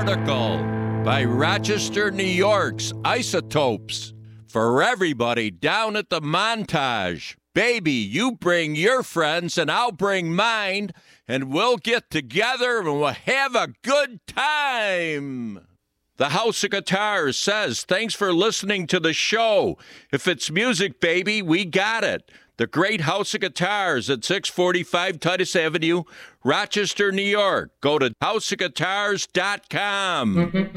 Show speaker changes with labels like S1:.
S1: article by Rochester, New York's Isotopes. For everybody down at the Montage, baby, you bring your friends and I'll bring mine, and we'll get together and we'll have a good time. The House of Guitars says, thanks for listening to the show. If it's music, baby, we got it. The Great House of Guitars at 645 Titus Avenue, Rochester, New York. Go to houseofguitars.com.